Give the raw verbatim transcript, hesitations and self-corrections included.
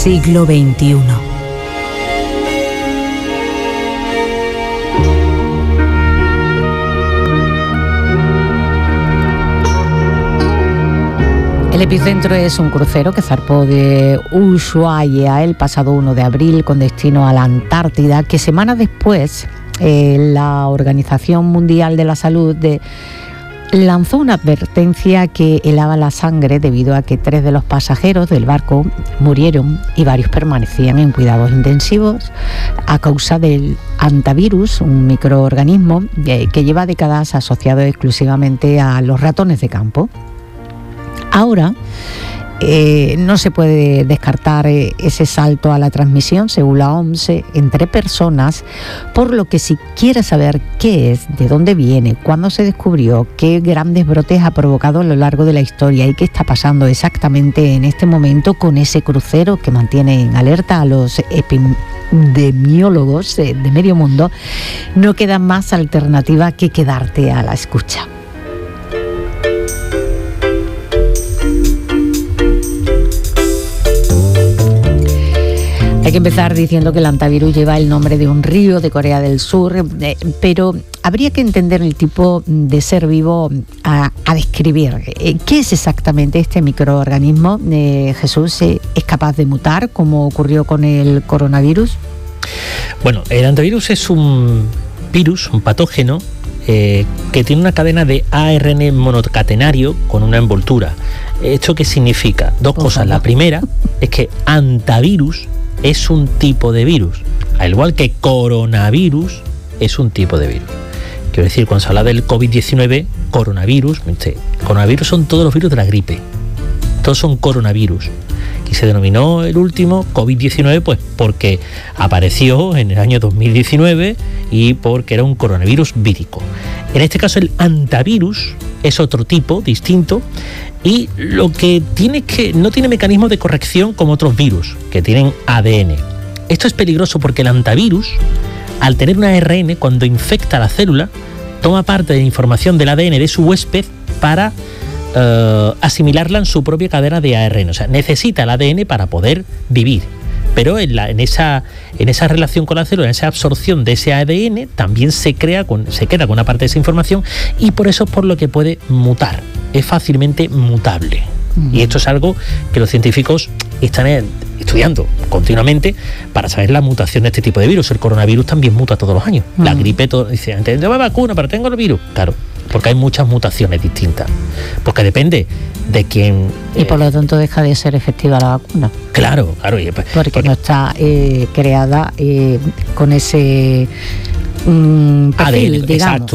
siglo veintiuno. El epicentro es un crucero que zarpó de Ushuaia el pasado uno de abril con destino a la Antártida, que semanas después eh, la Organización Mundial de la Salud de, lanzó una advertencia que helaba la sangre debido a que tres de los pasajeros del barco murieron y varios permanecían en cuidados intensivos a causa del hantavirus, un microorganismo eh, que lleva décadas asociado exclusivamente a los ratones de campo. Ahora eh, no se puede descartar eh, ese salto a la transmisión, según la O M S, entre personas, por lo que si quieres saber qué es, de dónde viene, cuándo se descubrió, qué grandes brotes ha provocado a lo largo de la historia y qué está pasando exactamente en este momento con ese crucero que mantiene en alerta a los epidemiólogos de, de medio mundo, no queda más alternativa que quedarte a la escucha. Hay que empezar diciendo que el hantavirus lleva el nombre de un río de Corea del Sur, eh, pero habría que entender el tipo de ser vivo a, a describir. Eh, ¿Qué es exactamente este microorganismo? Eh, Jesús, eh, ¿es capaz de mutar como ocurrió con el coronavirus? Bueno, el hantavirus es un virus, un patógeno, eh, que tiene una cadena de A R N monocatenario con una envoltura. ¿Esto qué significa? Dos Por cosas. Favor. La primera es que hantavirus es un tipo de virus, al igual que coronavirus es un tipo de virus. Quiero decir, cuando se habla del covid diecinueve, coronavirus, coronavirus son todos los virus de la gripe, todos son coronavirus. Y se denominó el último covid diecinueve pues porque apareció en el año dos mil diecinueve y porque era un coronavirus vírico. En este caso el hantavirus es otro tipo distinto y lo que tiene es que no tiene mecanismos de corrección como otros virus que tienen A D N. Esto es peligroso porque el hantavirus, al tener un A R N, cuando infecta la célula, toma parte de la información del A D N de su huésped para Uh, asimilarla en su propia cadena de A R N. O sea, necesita el A D N para poder vivir. Pero en, la, en, esa, en esa relación con la célula, en esa absorción de ese A D N, también se, crea con, se queda con una parte de esa información y por eso es por lo que puede mutar. Es fácilmente mutable. Uh-huh. Y esto es algo que los científicos están estudiando continuamente para saber la mutación de este tipo de virus. El coronavirus también muta todos los años. Uh-huh. La gripe, todo, dice, tengo la vacuna, pero tengo el virus. Claro, porque hay muchas mutaciones distintas. Porque depende de quién... Y por lo tanto deja de ser efectiva la vacuna. Claro, claro. Y, pues, porque, porque no está eh, creada eh, con ese... Mm, perfil, A D N, digamos. Exacto,